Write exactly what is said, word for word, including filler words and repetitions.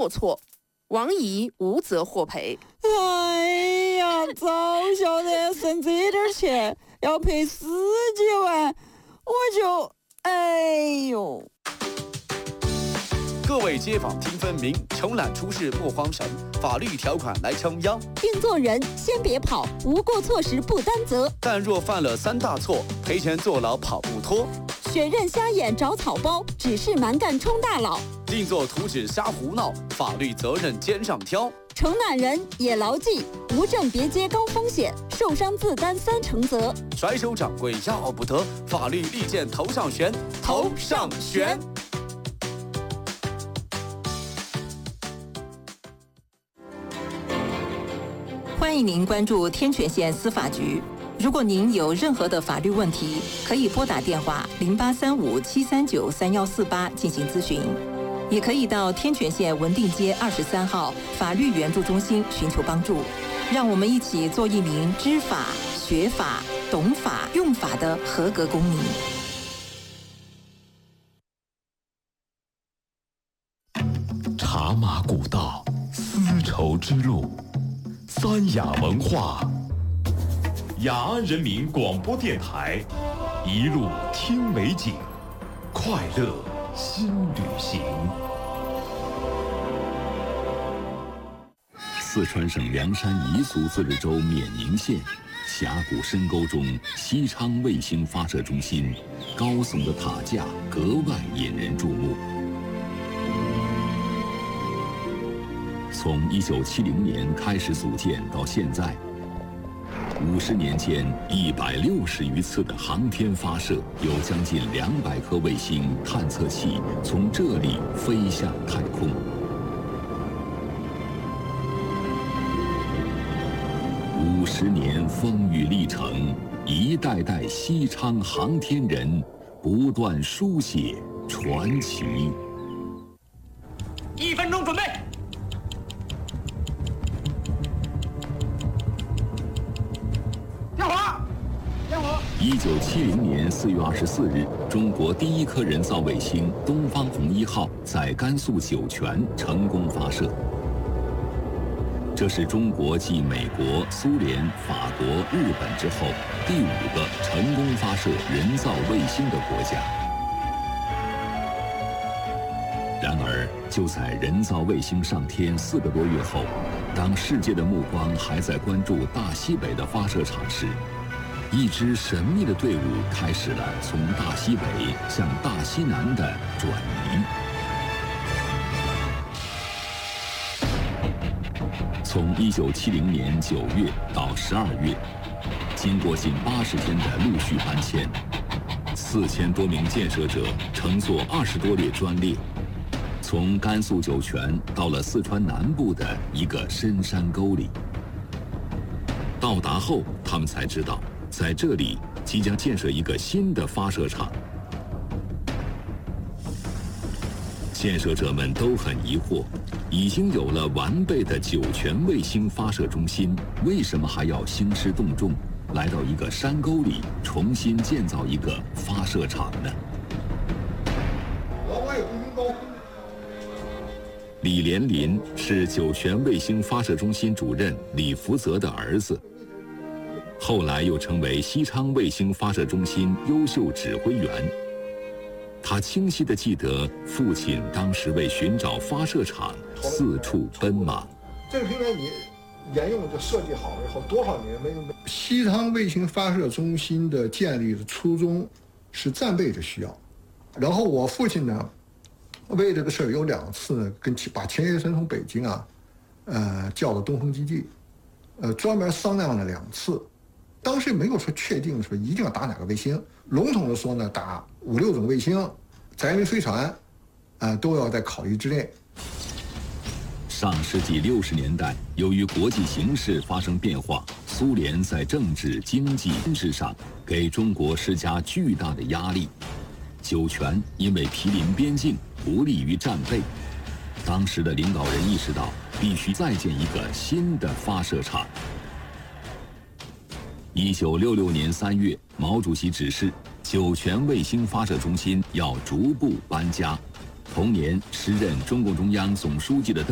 过错，王姨无责获赔。 哎呀，早晓得省这点钱要赔十几万，我就哎呦。 各位街坊听分明，穷懒出事莫慌神，法律条款来撑腰。 定做人先别跑，无过错时不担责。 但若犯了三大错，赔钱坐牢跑不脱。 血刃瞎眼找草包，只是蛮干充大佬。 定做图纸瞎胡闹，法律责任肩上挑。 城南人也牢记，无证别接高风险，受伤自担三成责。 甩手掌柜要不得，法律利剑头上悬，头上悬。 欢迎您关注天泉县司法局。如果您有任何的法律问题，可以拨打电话零八三五七三九三幺四八进行咨询，也可以到天泉县文定街二十三号法律援助中心寻求帮助。让我们一起做一名知法、学法、懂法、用法的合格公民。 茶马古道，丝绸之路，三雅文化。雅安人民广播电台，一路听美景，快乐新旅行。 四川省凉山彝族自治州冕宁县峡谷深沟中，西昌卫星发射中心高耸的塔架格外引人注目。从一九七零年开始组建到现在，五十年间一百六十余次的航天发射，有将近两百颗卫星探测器从这里飞向太空。五十年风雨历程，一代代西昌航天人不断书写传奇。 一分钟准备。点火！点火！ 一九七零年四月二十四日，中国第一颗人造卫星“东方红一号”在甘肃酒泉成功发射。这是中国继美国、苏联、法国、日本之后第五个成功发射人造卫星的国家。然而，就在人造卫星上天四个多月后，当世界的目光还在关注大西北的发射场时，一支神秘的队伍开始了从大西北向大西南的转移。从一九七零年九月到十二月，经过近八十天的陆续搬迁，四千多名建设者乘坐二十多列专列，从甘肃酒泉到了四川南部的一个深山沟里。到达后，他们才知道，在这里即将建设一个新的发射场。建设者们都很疑惑，已经有了完备的酒泉卫星发射中心，为什么还要兴师动众，来到一个山沟里重新建造一个发射场呢？李连林是酒泉卫星发射中心主任李福泽的儿子，后来又成为西昌卫星发射中心优秀指挥员。他清晰地记得父亲当时为寻找发射场四处奔忙。 这个平台你沿用就设计好了以后，多少年没有？西昌卫星发射中心的建立的初衷是战备的需要，然后我父亲呢，为这个事儿有两次呢，跟把钱学森从北京啊，呃叫到东风基地，呃专门商量了两次。当时没有说确定说一定要打哪个卫星，笼统的说呢，打五六种卫星，载运飞船，呃，都要在考虑之内。 上世纪六十年代，由于国际形势发生变化，苏联在政治、经济、军事上给中国施加巨大的压力。酒泉因为毗邻边境，不利于战备。当时的领导人意识到，必须再建一个新的发射场。一九六六年三月，毛主席指示酒泉卫星发射中心要逐步搬家。同年，时任中共中央总书记的邓